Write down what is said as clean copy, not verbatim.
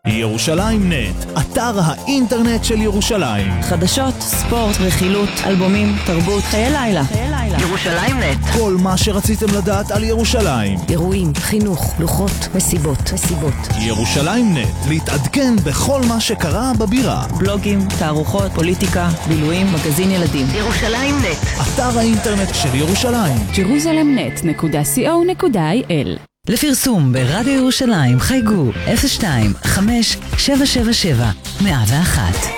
ירושלים נט, אתר האינטרנט של ירושלים. חדשות, ספורט, רכילות, אלבומים, תרבות, חיי לילה. ירושלים נט. כל מה שרציתם לדעת על ירושלים. אירועים, חינוך, לוחות, מסיבות. ירושלים נט, להתעדכן בכל מה שקרה בבירה. בלוגים, תערוכות, פוליטיקה, בילויים, מגזין ילדים. ירושלים נט. אתר האינטרנט של ירושלים. jerusalemnet.co.il. לפרסום ברדיו ירושלים חייגו 02-5-777-101.